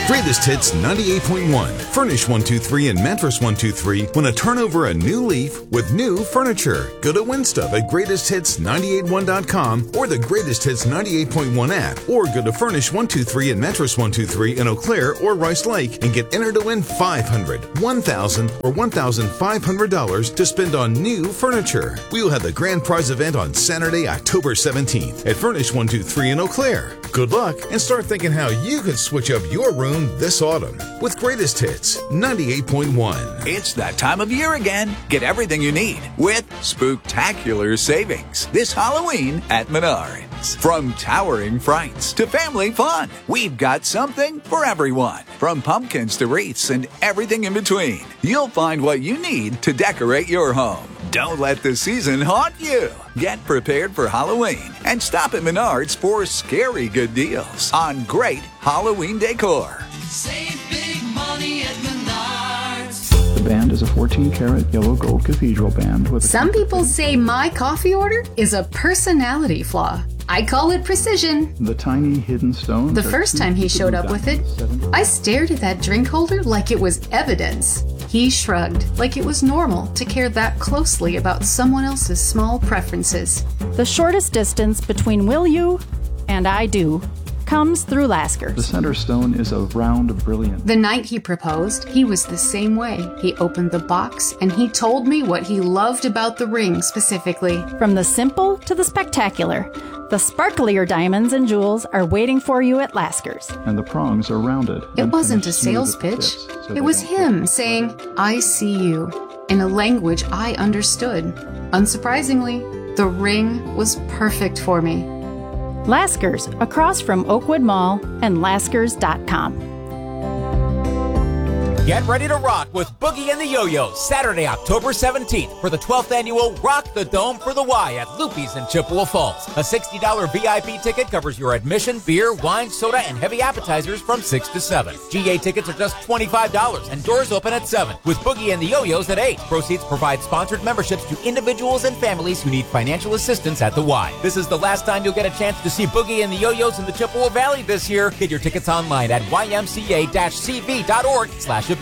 Greatest Hits 98.1. Furnish 123 and Mattress 123 when a turnover a new leaf with new furniture. Go to WinStuff at GreatestHits981.com or the Greatest Hits 98.1 app, or go to Furnish 123 and Mattress 123 in Eau Claire or Rice Lake and get entered to win $500, $1,000, or $1,500 to spend on new furniture. We will have the grand prize event on Saturday, October 17th at Furnish 123 in Eau Claire. Good luck, and start thinking how you could switch up your room this autumn with Greatest Hits 98.1. It's that time of year again. Get everything you need with spooktacular savings this Halloween at Menards. From towering frights to family fun, we've got something for everyone. From pumpkins to wreaths and everything in between, you'll find what you need to decorate your home. Don't let the season haunt you. Get prepared for Halloween and stop at Menards for scary good deals on great Halloween decor. Save big money at Menards. The band is a 14-karat yellow gold cathedral band with... Some people say my coffee order is a personality flaw. I call it precision. The tiny hidden stones... The first time he showed up with it, I stared at that drink holder like it was evidence. He shrugged like it was normal to care that closely about someone else's small preferences. The shortest distance between will you and I do comes through Laskers. The center stone is a round brilliant. The night he proposed, he was the same way. He opened the box and he told me what he loved about the ring specifically. From the simple to the spectacular, the sparklier diamonds and jewels are waiting for you at Laskers. And the prongs are rounded. It wasn't a sales pitch. It was him saying, "I see you," in a language I understood. Unsurprisingly, the ring was perfect for me. Laskers, across from Oakwood Mall and Laskers.com. Get ready to rock with Boogie and the Yo-Yos Saturday, October 17th for the 12th annual Rock the Dome for the Y at Loopy's in Chippewa Falls. A $60 VIP ticket covers your admission, beer, wine, soda, and heavy appetizers from 6 to 7. GA tickets are just $25 and doors open at 7. With Boogie and the Yo-Yos at 8. Proceeds provide sponsored memberships to individuals and families who need financial assistance at the Y. This is the last time you'll get a chance to see Boogie and the Yo-Yos in the Chippewa Valley this year. Get your tickets online at ymca-cv.org/events.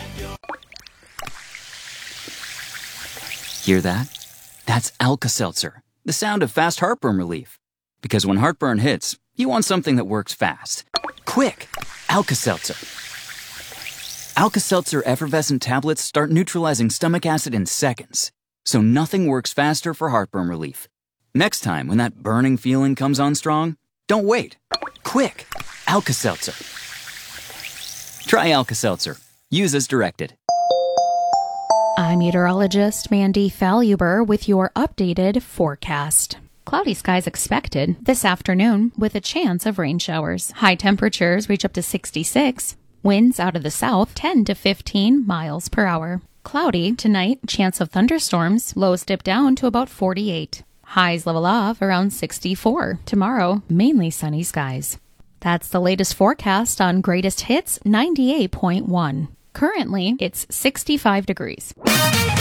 Hear that? That's Alka-Seltzer, the sound of fast heartburn relief. Because when heartburn hits, you want something that works fast. Quick! Alka-Seltzer. Alka-Seltzer effervescent tablets start neutralizing stomach acid in seconds, so nothing works faster for heartburn relief. Next time when that burning feeling comes on strong, don't wait. Quick! Alka-Seltzer. Try Alka-Seltzer. Use as directed. I'm meteorologist Mandy Faluber with your updated forecast. Cloudy skies expected this afternoon with a chance of rain showers. High temperatures reach up to 66. Winds out of the south 10 to 15 miles per hour. Cloudy tonight, chance of thunderstorms. Lows dip down to about 48. Highs level off around 64. Tomorrow, mainly sunny skies. That's the latest forecast on Greatest Hits 98.1. Currently, it's 65 degrees.